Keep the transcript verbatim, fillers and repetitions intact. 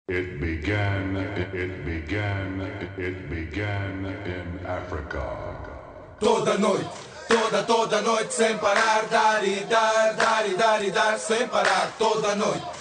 It began, it, it began, it began in Africa. Toda noite, toda, toda noite sem parar, dar e dar, dar e dar e dar sem parar, toda noite.